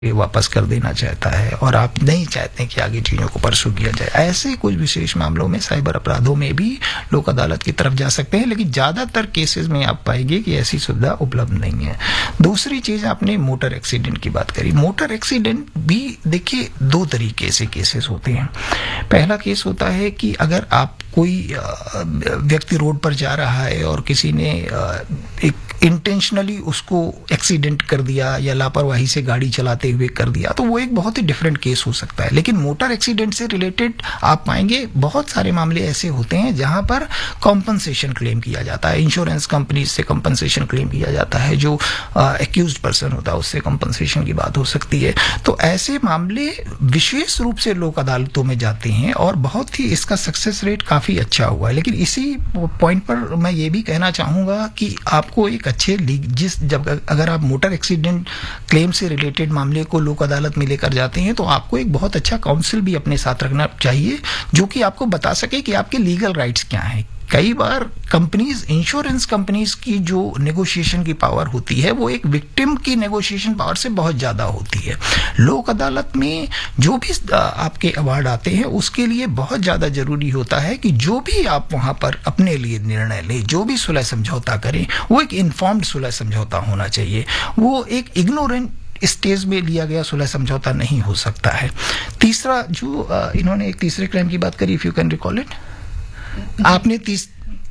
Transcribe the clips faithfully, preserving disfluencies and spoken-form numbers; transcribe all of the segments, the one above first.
वापस कर देना चाहता है और आप नहीं चाहते कि आगे चीजों को परसू किया जाए, ऐसे कुछ विशेष मामलों में साइबर अपराधों में भी लोक अदालत की तरफ जा सकते हैं। लेकिन ज्यादातर केसेस में आप पाएंगे कि ऐसी सुविधा उपलब्ध नहीं है। दूसरी चीज, आपने मोटर एक्सीडेंट की बात करी। मोटर एक्सीडेंट भी देखिए दो तरीके से केसेस होते हैं। पहला केस होता है कि अगर आप कोई व्यक्ति रोड पर जा रहा है और किसी ने एक इंटेंशनली उसको एक्सीडेंट कर दिया या लापरवाही से गाड़ी चलाते हुए कर दिया, तो वो एक बहुत ही डिफरेंट केस हो सकता है। लेकिन मोटर एक्सीडेंट से रिलेटेड आप पाएंगे बहुत सारे मामले ऐसे होते हैं जहां पर कॉम्पनसेशन क्लेम किया जाता है। इंश्योरेंस कंपनी से कॉम्पनसेशन क्लेम किया जाता है, जो एक्यूज्ड पर्सन होता है उससे कॉम्पनसेशन की बात हो सकती है। तो ऐसे मामले विशेष रूप से लोक अदालतों में जाते हैं और बहुत ही इसका सक्सेस रेट काफी अच्छा हुआ है। लेकिन इसी पॉइंट पर मैं ये भी कहना चाहूंगा कि आपको एक अच्छे जिस जब अगर आप मोटर एक्सीडेंट क्लेम से रिलेटेड मामले को लोक अदालत में लेकर जाते हैं तो आपको एक बहुत अच्छा काउंसिल भी अपने साथ रखना चाहिए, जो कि आपको बता सके कि आपके लीगल राइट्स क्या हैं। कई बार कंपनीज, इंश्योरेंस कंपनीज की जो नेगोशिएशन की पावर होती है वो एक विक्टिम की नेगोशिएशन पावर से बहुत ज्यादा होती है। लोक अदालत में जो भी आपके अवार्ड आते हैं उसके लिए बहुत ज्यादा जरूरी होता है कि जो भी आप वहां पर अपने लिए निर्णय ले, जो भी सुलह समझौता करें, वो एक इन्फॉर्म्ड सुलह समझौता होना चाहिए। वो एक इग्नोरेंट स्टेज में लिया गया सुलह समझौता नहीं हो सकता है। तीसरा, जो इन्होंने एक तीसरे क्राइम की बात करी, if you can recall it, आपने तीस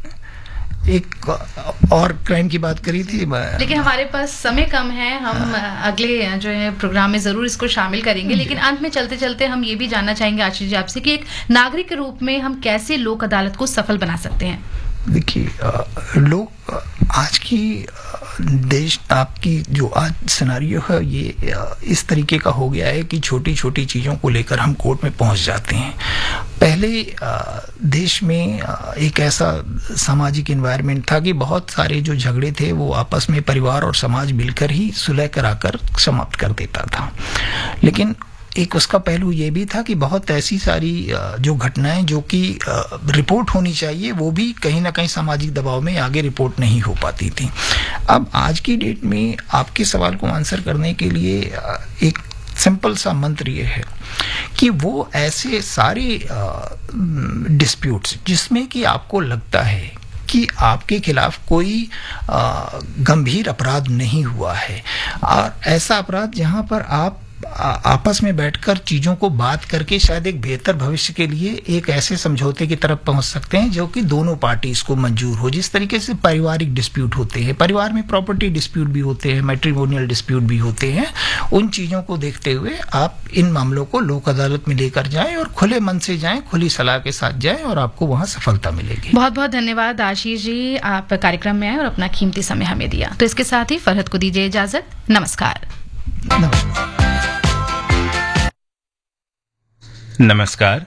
एक और क्राइम की बात करी थी, लेकिन हमारे पास समय कम है। हम अगले जो है प्रोग्राम में जरूर इसको शामिल करेंगे। लेकिन अंत में चलते चलते हम ये भी जानना चाहेंगे आशीष जी आपसे कि एक नागरिक के रूप में हम कैसे लोक अदालत को सफल बना सकते हैं। देखिए, लोग आज की देश आपकी जो आज सिनारियो है ये इस तरीके का हो गया है कि छोटी छोटी चीजों को लेकर हम कोर्ट में पहुंच जाते हैं। पहले देश में एक ऐसा सामाजिक एनवायरनमेंट था कि बहुत सारे जो झगड़े थे वो आपस में परिवार और समाज मिलकर ही सुलह कराकर समाप्त कर देता था। लेकिन एक उसका पहलू ये भी था कि बहुत ऐसी सारी जो घटनाएं जो कि रिपोर्ट होनी चाहिए वो भी कहीं ना कहीं सामाजिक दबाव में आगे रिपोर्ट नहीं हो पाती थी। अब आज की डेट में आपके सवाल को आंसर करने के लिए एक सिंपल सा मंत्र ये है कि वो ऐसे सारे डिस्प्यूट्स जिसमें कि आपको लगता है कि आपके खिलाफ कोई गंभीर अपराध नहीं हुआ है, और ऐसा अपराध जहां पर आप आपस में बैठकर चीजों को बात करके शायद एक बेहतर भविष्य के लिए एक ऐसे समझौते की तरफ पहुंच सकते हैं जो कि दोनों पार्टीज को मंजूर हो। जिस तरीके से पारिवारिक डिस्प्यूट होते हैं, परिवार में प्रॉपर्टी डिस्प्यूट भी होते हैं, मैट्रिमोनियल डिस्प्यूट भी होते हैं, उन चीजों को देखते हुए आप इन मामलों को लोक अदालत में लेकर जाएं और खुले मन से जाएं, खुली सलाह के साथ जाएं और आपको वहां सफलता मिलेगी। बहुत बहुत धन्यवाद आशीष जी, आप कार्यक्रम में आए और अपना कीमती समय हमें दिया। तो इसके साथ ही फरहत को दीजिए इजाजत। नमस्कार। नमस्कार। नमस्कार।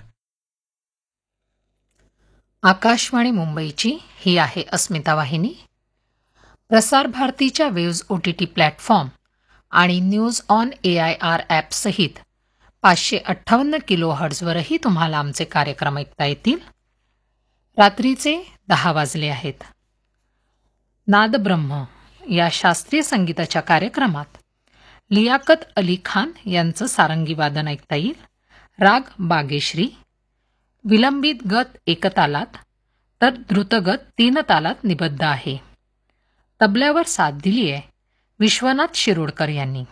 आकाशवाणी मुंबईची ही आहे अस्मिता वाहिनी. प्रसार भारतीच्या waves O T T platform आणि news on A I R app सहित पाचशे अठ्ठावन्न किलो हर्ट्झवरही तुम्हाला आमचे कार्यक्रम ऐकता येतील. रात्रीचे दहा वाजले आहेत. नादब्रह्म या शास्त्रीय संगीताच्या कार्यक्रमात लियाकत अली खान यांचं सारंगी वादन ऐकता येईल. राग बागेश्री, विलंबित गत एकतालात तर द्रुतगत तीन तालात निबद्ध आहे. तबल्यावर साथ दिली आहे विश्वनाथ शिरोडकर यांनी.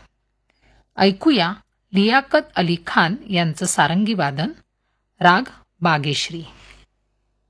ऐकूया लियाकत अली खान यांचं सारंगी वादन, राग बागेश्री.